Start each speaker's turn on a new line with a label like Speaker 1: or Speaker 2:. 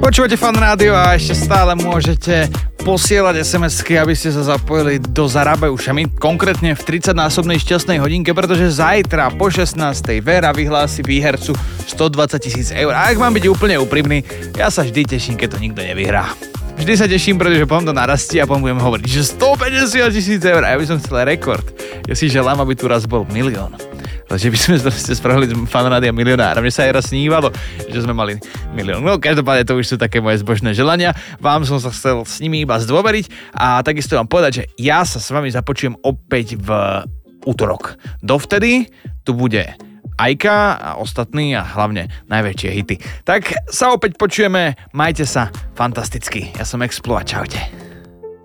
Speaker 1: Počúvate Fan Rádio a ešte stále môžete posielať SMS-ky, aby ste sa zapojili do Zarábajušami, konkrétne v 30-násobnej šťastnej hodinke, pretože zajtra po 16. Vera vyhlási výhercu 120 000 eur. A ak mám byť úplne úprimný, ja sa vždy teším, keď to nikto nevyhrá. Vždy sa teším, pretože potom to narastie a potom budem hovoriť, že 150 000 eur. A ja by som chcel rekord. Ja si želám, aby tu raz bol 1 000 000. Že by sme spravili Fan Rádia milionára. Mne sa aj raz snívalo, že sme mali 1 000 000. No každopádne to už sú také moje zbožné želania. Vám som sa chcel s nimi iba zdôveriť a takisto vám povedať, že ja sa s vami započujem opäť v útorok. Dovtedy tu bude Ajka a ostatní a hlavne najväčšie hity. Tak sa opäť počujeme, majte sa fantasticky. Ja som Explo a čaute.